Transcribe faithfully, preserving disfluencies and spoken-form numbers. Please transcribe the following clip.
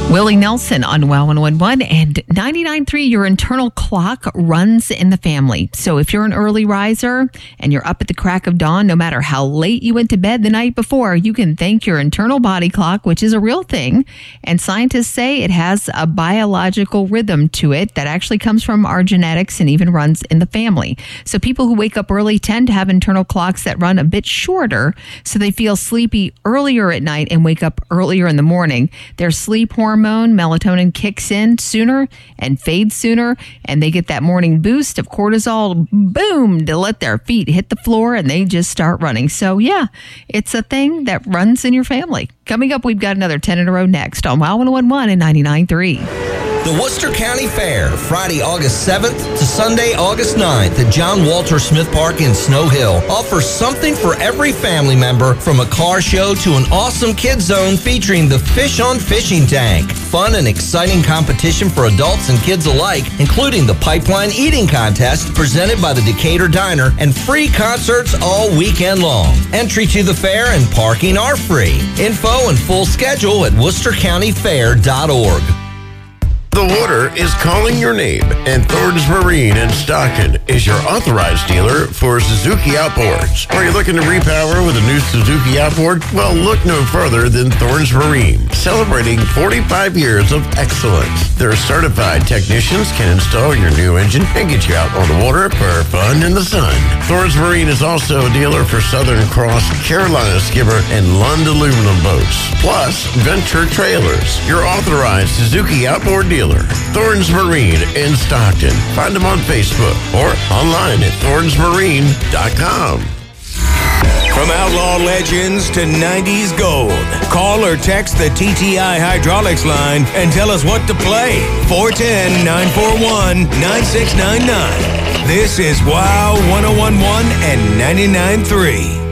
Willie Nelson on Wow one oh one and ninety-nine point three, your internal clock runs in the family. So if you're an early riser and you're up at the crack of dawn, no matter how late you went to bed the night before, you can thank your internal body clock, which is a real thing. And scientists say it has a biological rhythm to it that actually comes from our genetics and even runs in the family. So people who wake up early tend to have internal clocks that run a bit shorter, so they feel sleepy earlier at night and wake up earlier in the morning. Their sleep hormone Hormone, melatonin kicks in sooner and fades sooner, and they get that morning boost of cortisol, boom, to let their feet hit the floor and they just start running. So yeah, it's a thing that runs in your family. Coming up, we've got another ten in a row next on Wow one oh one and ninety-nine point three. The Worcester County Fair, Friday, August seventh to Sunday, August ninth at John Walter Smith Park in Snow Hill, offers something for every family member, from a car show to an awesome kids zone featuring the Fish on Fishing Tank. Fun and exciting competition for adults and kids alike, including the Pipeline Eating Contest presented by the Decatur Diner, and free concerts all weekend long. Entry to the fair and parking are free. Info and full schedule at worcester county fair dot org. The water is calling your name, and Thornton's Marine in Stockton is your authorized dealer for Suzuki outboards. Are you looking to repower with a new Suzuki outboard? Well, look no further than Thornton's Marine, celebrating forty-five years of excellence. Their certified technicians can install your new engine and get you out on the water for fun in the sun. Thornton's Marine is also a dealer for Southern Cross, Carolina Skimmer, and Lund aluminum boats, plus Venture Trailers, your authorized Suzuki outboard dealer. Thornton's Marine in Stockton. Find them on Facebook or online at thorns marine dot com. From outlaw legends to nineties gold, call or text the T T I Hydraulics line and tell us what to play. four one zero, nine four one, nine six nine nine. This is Wow one oh one and ninety-nine point three.